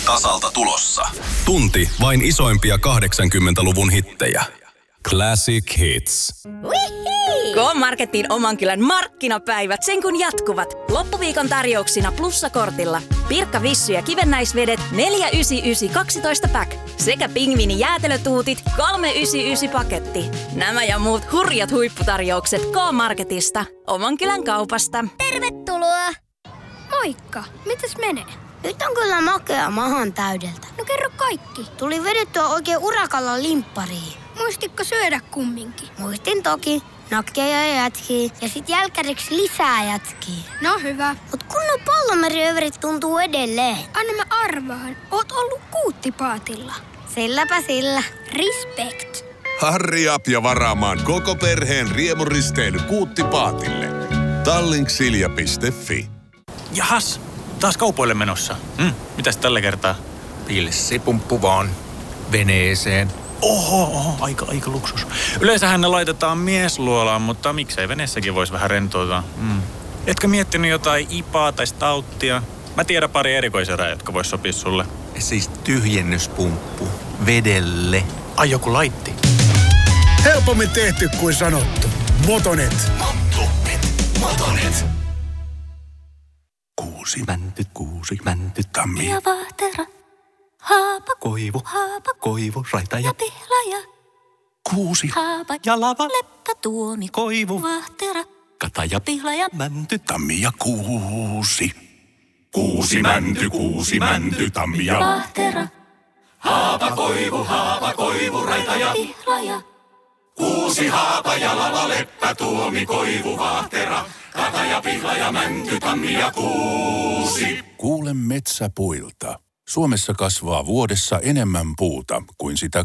tasalta tulossa. Tunti vain isoimpia 80-luvun hittejä. Classic Hits. K-Marketin oman kylän markkinapäivät sen kun jatkuvat. Loppuviikon tarjouksina Plussa-kortilla. Pirkka Vissy ja kivennäisvedet 4,99 12 pack. Sekä pingviini jäätelötuutit 3,99 paketti. Nämä ja muut hurjat huipputarjoukset K-Marketista. Oman kylän kaupasta. Tervetuloa! Moikka! Mitäs menee? Nyt on kyllä makea mahan täydeltä. No kerro kaikki. Tuli vedettyä oikein urakalla limppariin. Muistitko syödä kumminkin? Muistin toki. Nakkeja ja jätkiä ja sit jälkäriksi lisää jätkiä. No hyvä. Mut kunnon pallomeriöverit tuntuu edelleen. Anna mä arvaan. Oot ollut Kuuttipaatilla. Silläpä sillä. Respect. Hurry up ja varaamaan koko perheen riemuristeily Kuuttipaatille. Tallinksilja.fi. Jahas, taas kaupoille menossa. Mitäs tällä kertaa? Pilssipumppu vaan veneeseen. Oho, aika luksus. Yleensähän ne laitetaan miesluolaan, mutta miksei veneessäkin voisi vähän rentoutua. Etkö miettinyt jotain ipaa tai stauttia? Mä tiedän pari erikoiserää, jotka vois sopia sulle. Siis tyhjennyspumppu vedelle. Ai joku laitti. Helpommin tehty kuin sanottu. Motonet. Motonet. Kuusi mänty, tammi. Ja vahtera, haapa, Koivu, raita ja pihlaja. kuusi. Haapa, Ja lava, leppä, tuomi, koivu, vahtera, kataja, pihlaja. mänty, Tammi ja kuusi. Kuusi mänty, tammi ja vahtera, haapa, koivu, raita ja pihlaja. kuusi haapa ja lava, leppä, tuomi, koivu, vahtera, kataja, pihlaja, mänty, tammi ja kuusi. Kuule metsäpuilta. Suomessa kasvaa vuodessa enemmän puuta kuin sitä